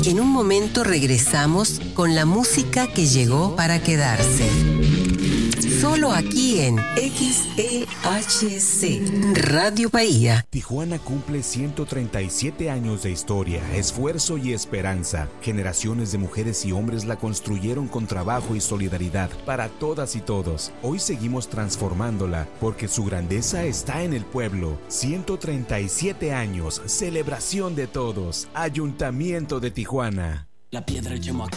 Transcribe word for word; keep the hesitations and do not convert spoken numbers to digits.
En un momento regresamos con la música que llegó para quedarse. Solo aquí en X E H C, Radio Bahía. Tijuana cumple ciento treinta y siete años de historia, esfuerzo y esperanza. Generaciones de mujeres y hombres la construyeron con trabajo y solidaridad para todas y todos. Hoy seguimos transformándola porque su grandeza está en el pueblo. ciento treinta y siete años, celebración de todos. Ayuntamiento de Tijuana. La piedra llamó